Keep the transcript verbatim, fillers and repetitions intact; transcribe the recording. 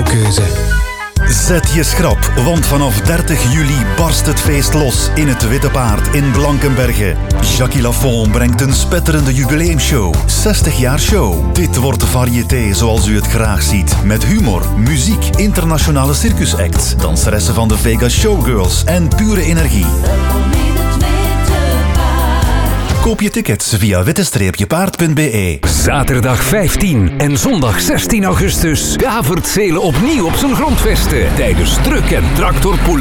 keuze. Zet je schrap, want vanaf dertig juli barst het feest los in het Witte Paard in Blankenberge. Jackie Lafont brengt een spetterende jubileumshow. zestig jaar show. Dit wordt de variété zoals u het graag ziet. Met humor, muziek, internationale circusacts, danseressen van de Vegas Showgirls en pure energie. Koop je tickets via witte paard punt b e. Zaterdag vijftien en zondag zestien augustus. Davert Zelen opnieuw op zijn grondvesten tijdens Truck en Tractor